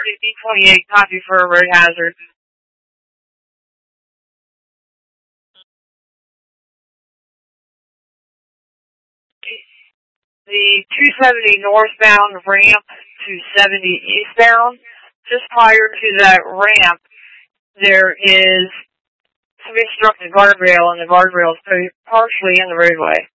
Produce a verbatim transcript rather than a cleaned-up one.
fifty twenty-eight, copy for a road hazard. The two seventy northbound ramp to seventy eastbound, just prior to that ramp, there is some obstructed guardrail, and the guardrail is partially in the roadway.